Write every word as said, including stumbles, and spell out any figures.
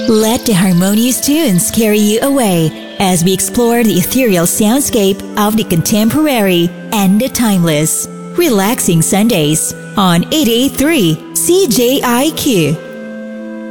Let the harmonious tunes carry you away as we explore the ethereal soundscape of the contemporary and the timeless. Relaxing Sundays on eight eighty-three C J I Q.